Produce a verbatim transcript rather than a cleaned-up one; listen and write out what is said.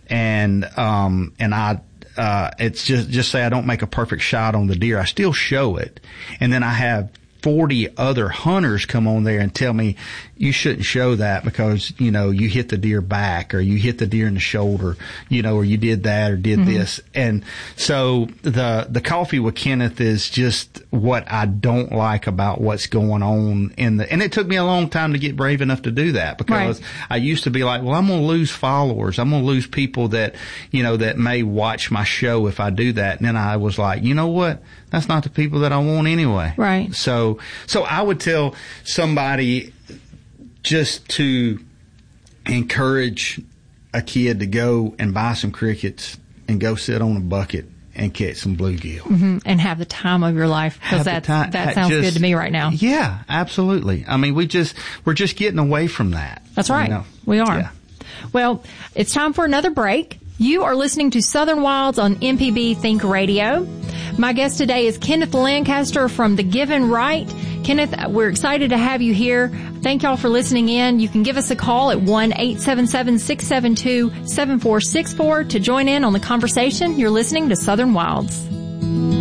and um, and I. Uh, it's just, just say I don't make a perfect shot on the deer. I still show it. And then I have forty other hunters come on there and tell me you shouldn't show that because, you know, you hit the deer back or you hit the deer in the shoulder, you know, or you did that or did mm-hmm. this. And so the, the Coffee with Kenneth is just what I don't like about what's going on in the, and it took me a long time to get brave enough to do that because right. I used to be like, well, I'm going to lose followers. I'm going to lose people that, you know, that may watch my show if I do that. And then I was like, you know what? That's not the people that I want anyway. Right. So, so I would tell somebody just to encourage a kid to go and buy some crickets and go sit on a bucket and catch some bluegill. Mm-hmm. And have the time of your life because that that sounds just good to me right now. Yeah, absolutely. I mean, we just, we're just getting away from that. That's right. You know? We are. Yeah. Well, it's time for another break. You are listening to Southern Wilds on M P B Think Radio. My guest today is Kenneth Lancaster from The Given Right. Kenneth, we're excited to have you here. Thank y'all for listening in. You can give us a call at one eight seven seven, six seven two, seven four six four to join in on the conversation. You're listening to Southern Wilds.